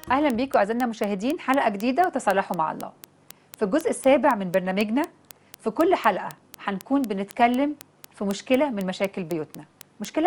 أهلا بيكم أعزائنا المشاهدين، حلقة جديدة وتصالحوا مع الله. في الجزء السابع من برنامجنا في كل حلقة هنكون بنتكلم في مشكلة من مشاكل بيوتنا، مشكلة